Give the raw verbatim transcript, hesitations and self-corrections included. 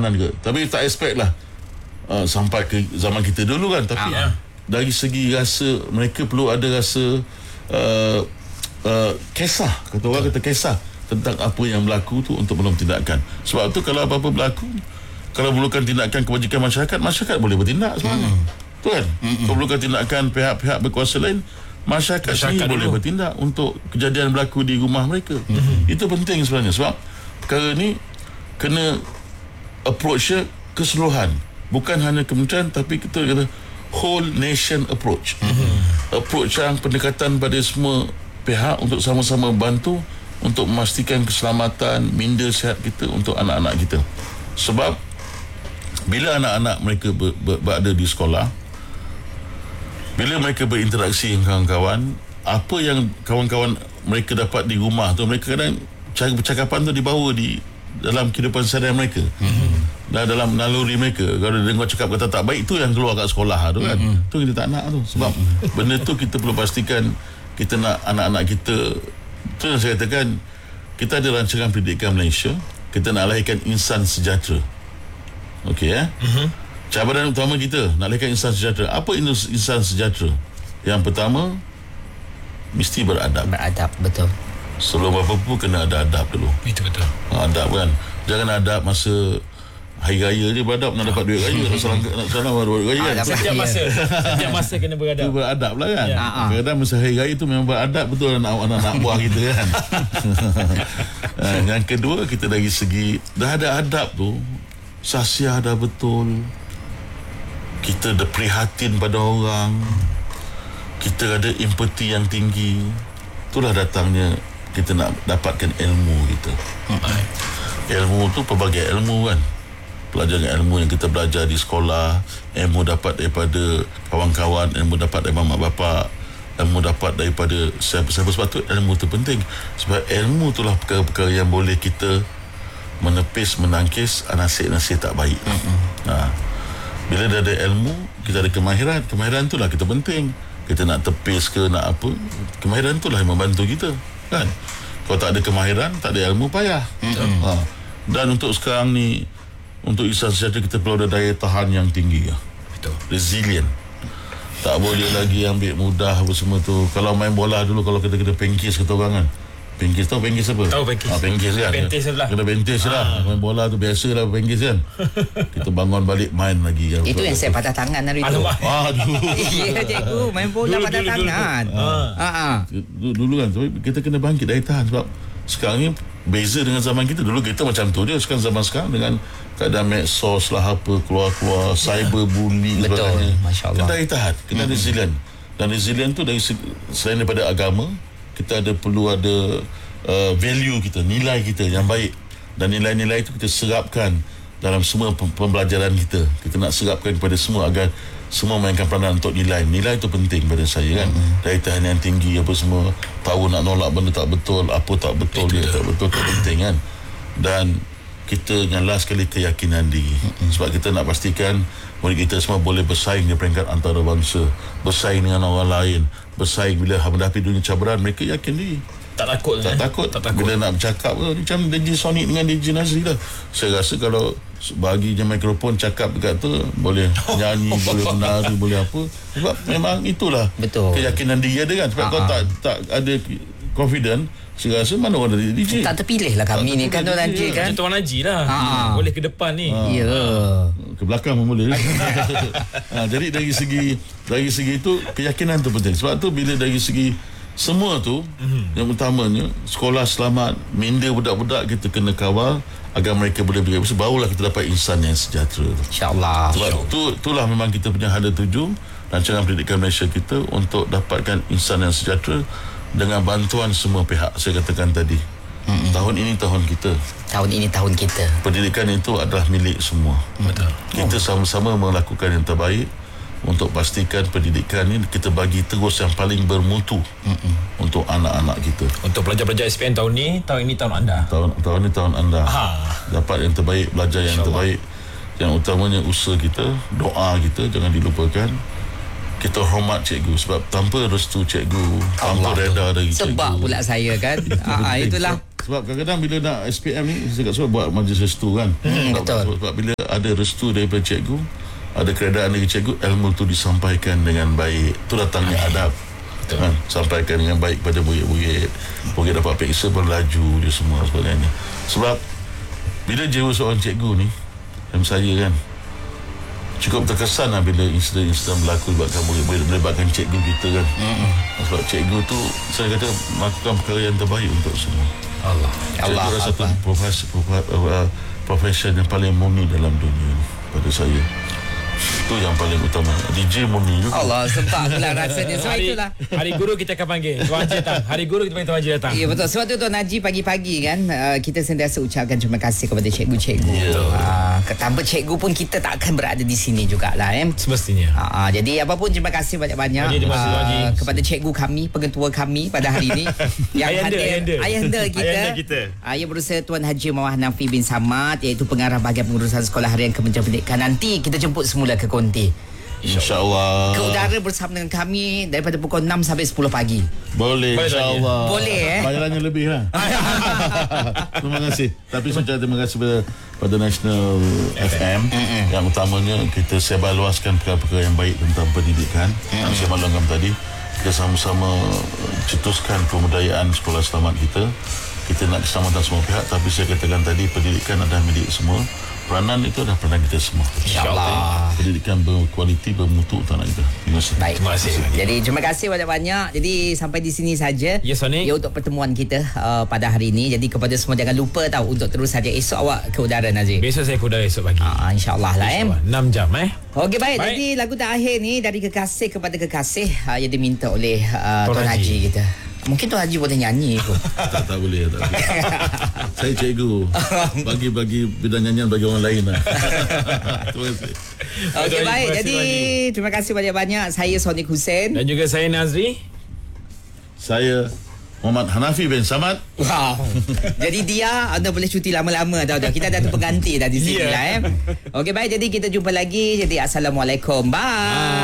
keamanan juga. Tapi tak expect lah uh, sampai ke zaman kita dulu kan. Tapi uh-huh. dari segi rasa, mereka perlu ada rasa uh, uh, kisah, kata orang kata kisah tentang apa yang berlaku tu untuk menolong tindakan. Sebab tu kalau apa-apa berlaku, kalau perlukan tindakan kebajikan masyarakat, masyarakat boleh bertindak sebenarnya. Hmm. Tu kan? Hmm. Kalau perlukan tindakan pihak-pihak berkuasa lain, masyarakat, masyarakat sendiri boleh bertindak untuk kejadian berlaku di rumah mereka. Hmm. Itu penting sebenarnya. Sebab perkara ni kena approach-nya keseluruhan. Bukan hanya kementerian, tapi kita kata whole nation approach. Hmm. Approach yang pendekatan pada semua pihak untuk sama-sama bantu untuk memastikan keselamatan minda sihat kita untuk anak-anak kita. Sebab bila anak-anak mereka ber, ber, berada di sekolah, bila mereka berinteraksi dengan kawan-kawan, apa yang kawan-kawan mereka dapat di rumah tu, mereka kadang cara percakapan tu dibawa di dalam kehidupan seharian mereka. Mm-hmm. Dan dalam naluri mereka, kalau dengar cakap kata tak baik, tu yang keluar kat sekolah tu kan. Mm-hmm. Tu kita tak nak tu. Sebab mm-hmm. benda tu kita perlu pastikan kita nak anak-anak kita. Tu yang saya katakan, kita ada rancangan pendidikan Malaysia, kita nak lahirkan insan sejahtera. Okey eh. Mm-hmm. Cabaran utama kita nak lahirkan insan sejahtera. Apa insan sejahtera? Yang pertama, mesti beradab. Beradab, betul. Sebelum apa-apa kena ada adab dulu. Itu betul. Adab kan. Jangan adab masa hari raya je beradab, nak dapat duit raya. Nak salam nak salam duit raya. Ah, setiap masa. Setiap masa kena beradab. Itu beradab lah kan. Ya. Kadang-kadang masa hari raya tu memang beradab betul anak-anak buah kita kan. Yang kedua, kita dari segi dah ada adab tu, sahsiah dah betul, kita ada prihatin pada orang, kita ada empati yang tinggi. Itulah datangnya kita nak dapatkan ilmu kita. Hmm. Ilmu tu pelbagai ilmu kan. Pelajaran ilmu yang kita belajar di sekolah, ilmu dapat daripada kawan-kawan, ilmu dapat daripada mak bapak, ilmu dapat daripada siapa-siapa. Sebab tu ilmu tu penting. Sebab ilmu itulah perkara-perkara yang boleh kita menepis, menangkis nasib-nasib tak baik. Hmm. Nah, bila dah ada ilmu, kita ada kemahiran. Kemahiran itulah kita penting. Kita nak tepis ke nak apa, kemahiran itulah yang membantu kita kan. Kalau tak ada kemahiran, tak ada ilmu, payah. Mm-hmm. ha. Dan untuk sekarang ni, untuk insan sejahtera, kita perlu ada daya tahan yang tinggi ya. Betul. Resilient. Tak boleh lagi ambil mudah apa semua tu. Kalau main bola dulu, kalau kita kena pengkis kata orang kan. Pengkis tahu pengkis apa? Tahu pengkis. Ha, pengkis kan. Pentis lah. Kena pentis ha. lah. Main bola tu biasalah pengkis kan. Kita bangun balik main lagi. Itu yang saya patah tangan hari tu. Aduh. Ya cikgu, main bola dulu, patah dulu, tangan. Dulu, dulu. Ha. Ha. Dulu, dulu kan. Tapi kita kena bangkit daya tahan. Sebab sekarang ni beza dengan zaman kita. Dulu kita macam tu je. Sekarang zaman sekarang dengan keadaan medsos lah apa, keluar-keluar, cyberbullying Betul. sebagainya. Masya Allah. Kena daya tahan. Kena mm-hmm. resilient. Dan resilient tu dari selain daripada agama, kita ada perlu ada Uh, value kita, nilai kita yang baik, dan nilai-nilai itu kita serapkan dalam semua pembelajaran kita. Kita nak serapkan kepada semua agar semua mainkan peranan untuk nilai. Nilai itu penting pada saya kan. Mm-hmm. Daya tahan yang tinggi apa semua, tahu nak nolak benda tak betul, apa tak betul, dia tak betul, tak penting kan. Dan kita yang last sekali, keyakinan diri. Mm-hmm. Sebab kita nak pastikan murid kita semua boleh bersaing di peringkat antarabangsa, bersaing dengan orang lain, bersaing bila menghadapi dunia cabaran, mereka yakin diri. Tak takut tak, eh? takut. tak takut Bila nak bercakap oh, macam D J Sonic dengan D J Nazri lah. Saya rasa kalau bagi je mikrofon cakap dekat tu, boleh nyanyi, boleh menari, boleh apa. Sebab memang itulah Betul. keyakinan diri ada kan. Sebab kalau tak tak ada confident, saya rasa mana orang ada D J. Tak terpilih lah kami ni kan Tuan Haji kan. Macam Tuan Haji lah. Ha. Boleh ke depan ni. Ha. Ya. Ke belakang pun boleh. ha, jadi dari segi dari segi itu keyakinan tu penting. Sebab tu bila dari segi semua tu, mm-hmm. yang utamanya sekolah selamat, minda budak-budak kita kena kawal agar mereka boleh bekerja. Barulah kita dapat insan yang sejahtera. InsyaAllah. Sebab Insya tu, itulah memang kita punya hala tuju rancangan pendidikan Malaysia kita untuk dapatkan insan yang sejahtera dengan bantuan semua pihak. Saya katakan tadi, mm-hmm. tahun ini tahun kita. Tahun ini tahun kita. Pendidikan itu adalah milik semua. Betul. Kita sama-sama melakukan yang terbaik untuk pastikan pendidikan ini kita bagi terus yang paling bermutu Mm-mm. untuk anak-anak kita. Untuk pelajar-pelajar S P M tahun ni, tahun ini tahun anda. Tahun tahun ini tahun anda. Ha. Dapat yang terbaik, belajar yang terbaik. Yang utamanya usaha kita, doa kita jangan dilupakan. Kita hormat cikgu sebab tanpa restu cikgu, tanpa reda dari cikgu. Sebab pula saya kan. ah, itulah. Sebab kadang-kadang bila nak S P M ni, saya kat sebab buat majlis restu kan. Hmm, betul. Sebab, sebab bila ada restu daripada cikgu, ada keredaan dari cikgu, ilmu tu disampaikan dengan baik. Tu datangnya adab. Ha, sampaikan dengan baik kepada murid-murid. Murid dapat periksa berlaju dia semua sebagainya. Sebab bila jiwa seorang cikgu ni, macam saya kan, cukup terkesan lah bila insiden-insiden berlaku melibatkan murid-murid, melibatkan cikgu kita kan. Mm-hmm. Sebab cikgu tu saya kata melakukan perkara yang terbaik untuk semua. Allah. Cikgu Allah adalah satu profesi, profesi yang paling murni dalam dunia ni pada saya. Itu yang paling utama. D J murni juga. Allah, sebab pula rasanya. Sebab Hari, itulah. hari guru kita akan panggil Tuan Haji datang. Hari guru kita panggil Tuan Haji datang. Ya betul. Sebab tu Tuan Haji pagi-pagi kan, uh, kita sentiasa ucapkan terima kasih kepada cikgu-cikgu. Ya. Uh, tanpa cikgu pun kita tak akan berada di sini jugalah eh. Semestinya. Uh, uh, jadi apapun terima kasih banyak-banyak Haji, terima kasih, Tuan Haji. uh, kepada cikgu kami, pengetua kami pada hari ini yang Ayahanda, hadir ayahanda. ayahanda kita. Ayahanda kita. Uh, yang berusaha Tuan Haji Mawar Hanafi bin Samad, iaitu pengarah bahagian pengurusan sekolah harian Kementerian Pendidikan. Nanti kita jemput semula ke Konti. InsyaAllah. Ke udara bersama dengan kami daripada pukul enam sampai sepuluh pagi. Boleh, Boleh insyaAllah. Boleh, eh? Bayarannya lebih lah. Terima kasih. Tapi saya ucapkan terima kasih pada, pada National F M. Yang utamanya kita sebarluaskan perkara-perkara yang baik tentang pendidikan. Yang saya maklumkan tadi, kita sama-sama cetuskan pemberdayaan sekolah selamat kita. Kita nak keselamatan semua pihak, tapi saya katakan tadi pendidikan adalah milik semua. Peranan itu adalah peranan kita semua. InsyaAllah. Pendidikan berkualiti, bermutu untuk anak kita. Terima kasih. Baik. Terima kasih. Jadi terima kasih banyak-banyak. Jadi sampai di sini saja. Ya, Sonic. Ya, untuk pertemuan kita uh, pada hari ini. Jadi kepada semua jangan lupa tahu untuk terus saja esok awak ke udara Nazir. Besok saya ke udara esok pagi. Ah, InsyaAllah lah eh. enam jam eh. Okey baik. Baik. Jadi lagu terakhir ni dari kekasih kepada kekasih uh, yang diminta oleh uh, Tuan Tuan Haji. Haji kita. Mungkin Tuan Haji boleh nyanyi pun. Tak, tak boleh, tak boleh. Saya cikgu. Bagi-bagi bidang nyanyian bagi orang lain lah. Terima kasih. Okey Tuan Haji, baik. terima kasih, Jadi Tuan Haji. terima kasih banyak-banyak. Saya Sonic Hussein. Dan juga saya Nazri. Saya Muhammad Hanafi bin Samad. Wow. Jadi dia anda boleh cuti lama-lama dah dah. Kita ada tu pengganti dah di sini Ya. lah eh. Okey baik, jadi kita jumpa lagi. Jadi assalamualaikum. Bye.